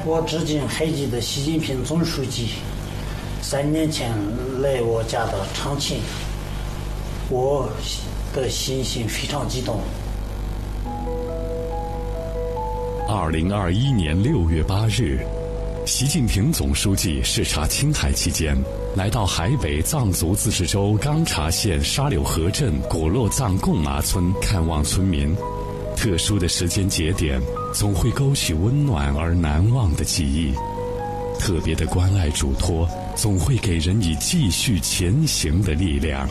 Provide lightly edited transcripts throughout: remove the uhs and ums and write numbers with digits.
我致敬还记得习近平总书记3年前来我家的场景，我的心情非常激动。 2021年6月8日，习近平总书记视察青海期间，来到海北藏族自治州钢察县沙柳河镇果洛藏贡麻村看望村民。特殊的时间节点总会勾起温暖而难忘的记忆，特别的关爱嘱托总会给人以继续前行的力量。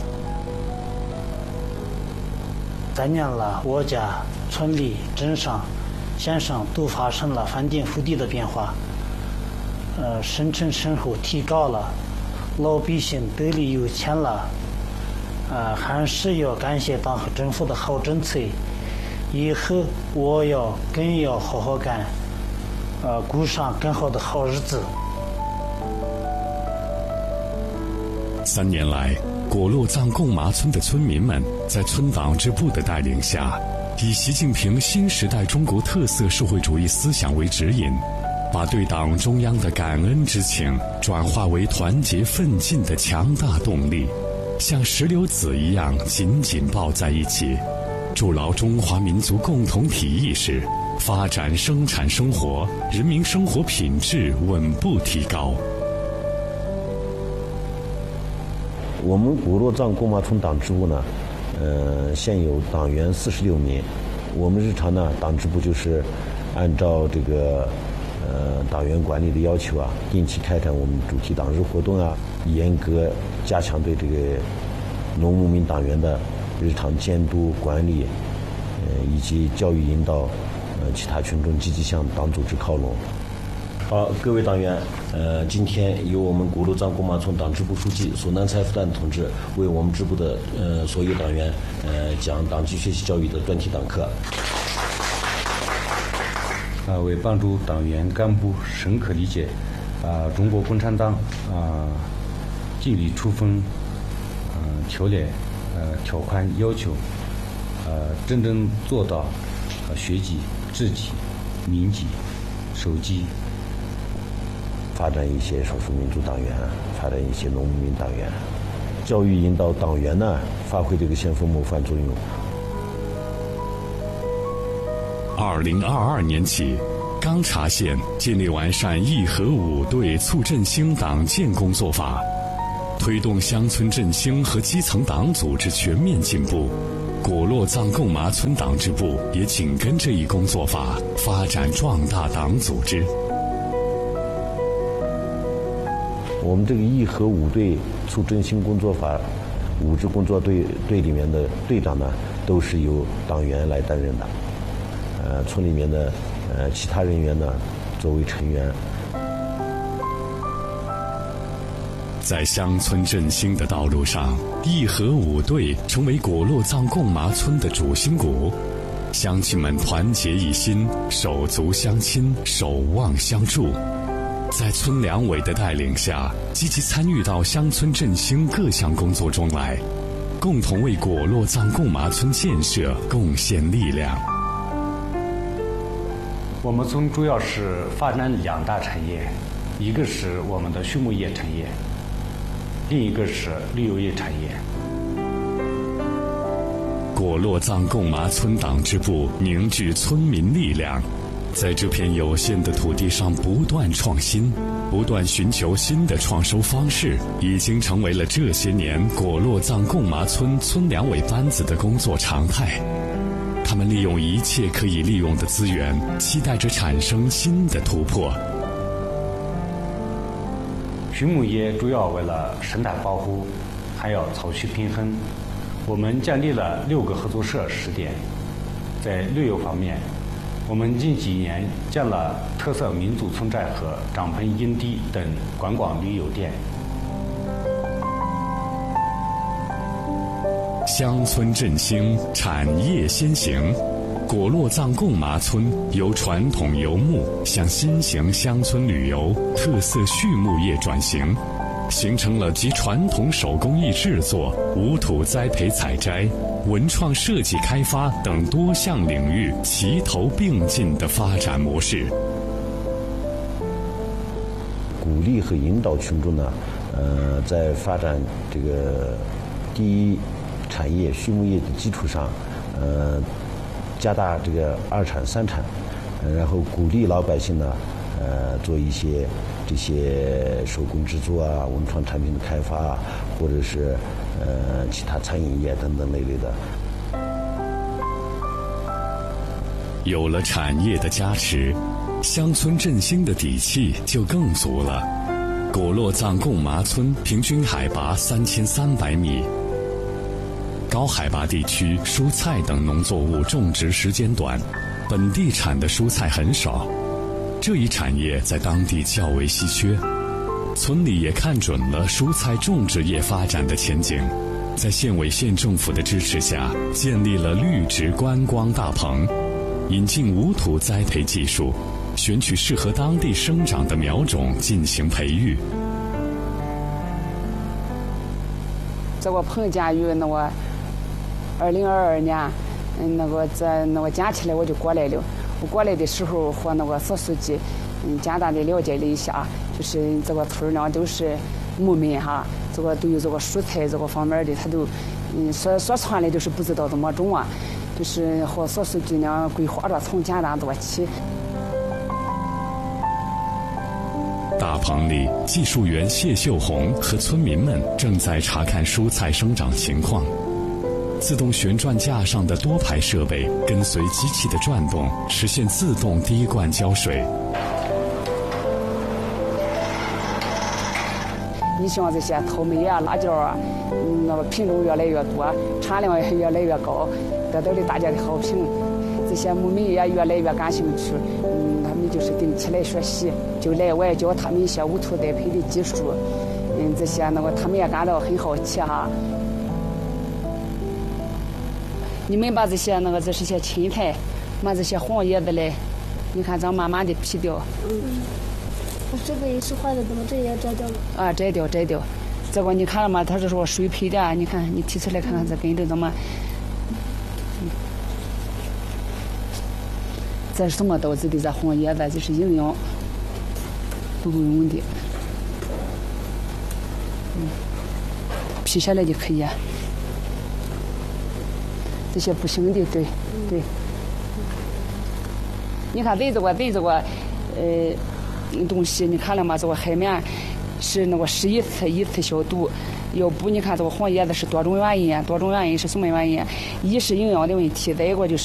3年了，我家村里镇上县上都发生了翻天覆地的变化，生产生活提高了，老百姓得力有钱了，还是要感谢党和政府的好政策。以后我更要好好干，过上更好的好日子。 3年来，果洛藏贡麻村的村民们在村党支部的带领下，以习近平新时代中国特色社会主义思想为指引，把对党中央的感恩之情转化为团结奋进的强大动力，像石榴籽一样紧紧抱在一起，筑牢中华民族共同体意识，发展生产生活，人民生活品质稳步提高。 我们果洛藏贡麻村党支部呢，现有党员46名。我们日常呢，党支部就是按照这个党员管理的要求啊，定期开展我们主题党日活动啊，严格加强对这个农牧民党员的日常监督管理，以及教育引导，其他群众积极向党组织靠拢。好，各位党员，今天由我们果洛藏贡麻村党支部书记索南才夫旦同志为我们支部的所有党员讲党纪学习教育的专题党课。 为帮助党员干部深刻理解中国共产党纪律处分条例条款要求，真正做到学籍、治籍、民籍、守籍。 发展一些少数民族党员，发展一些农牧民党员，教育引导党员呢，发挥这个先锋模范作用。 2022年起，钢察县建立完善义和五队促振兴党建工作法，推动乡村振兴和基层党组织全面进步。果洛藏贡麻村党支部也紧跟这一工作法，发展壮大党组织。 我们这个义和五队促振兴工作法5支工作队里面的队长呢，都是由党员来担任的。村里面的其他人员呢，作为成员。 在乡村振兴的道路上，义和五队成为果洛藏贡麻村的主心骨。乡亲们团结一心，手足相亲，守望相助。在村两委的带领下，积极参与到乡村振兴各项工作中来，共同为果洛藏贡麻村建设贡献力量。 我们村主要是发展2大产业，一个是我们的畜牧业产业，另一个是旅游业产业。 果洛藏贡麻村党支部凝聚村民力量，在这片有限的土地上不断创新，不断寻求新的创收方式，已经成为了这些年果洛藏贡麻村村两委班子的工作常态。他们利用一切可以利用的资源，期待着产生新的突破。 畜牧业主要为了生态保护，还要草区平衡。我们建立了6个合作社试点。在旅游方面，我们近几年建了特色民族村寨和帐篷营地等观光旅游点。 乡村振兴，产业先行。果洛藏贡麻村由传统游牧向新型乡村旅游、特色畜牧业转型，形成了集传统手工艺制作、无土栽培采摘、文创设计开发等多项领域齐头并进的发展模式。 鼓励和引导群众呢，在发展这个第一产业畜牧业的基础上，加大这个2产3产，然后鼓励老百姓呢，做一些这些手工制作啊、文创产品的开发啊，或者是其他餐饮业等等类的。 有了产业的加持，乡村振兴的底气就更足了。果洛藏贡麻村平均海拔3300米，高海拔地区蔬菜等农作物种植时间短，本地产的蔬菜很少，这一产业在当地较为稀缺。村里也看准了蔬菜种植业发展的前景，在县委县政府的支持下，建立了绿植观光大棚，引进无土栽培技术，选取适合当地生长的苗种进行培育。 这个棚建于那个2022年，建起来我就过来了。我过来的时候和那个所书记简单的了解了一下，就是这个村呢都是牧民哈，这个对于这个蔬菜这个方面的，他都所传的都是不知道怎么种啊，就是和所书记呢规划着从简单做起。 大棚里，技术员谢秀红和村民们正在查看蔬菜生长情况。自动旋转架上的多排设备跟随机器的转动，实现自动滴灌浇水。 你像这些草莓啊、辣椒啊，那个品种越来越多，产量也越来越高，得到了大家的好评。这些牧民也越来越感兴趣，他们就是定期来学习，就来我也教他们一些无土栽培的技术，这些他们也感到很好奇哈。你们把这些这是些芹菜，把这些黄叶子嘞，你看咱慢慢的劈掉。 这个也是坏的，怎么这也要摘掉吗？ 啊，摘掉。这个你看了吗？它是说水培的，你看你提出来看看这根子怎么。这是什么导致的？这黄叶子就是营养不够用的。劈下来就可以。这些不行的，对。你看这个东西，你看了吗？这个海绵是11次1次消毒。要不你看这个黄叶子是多种原因是什么原因？一是营养的问题，再一个就是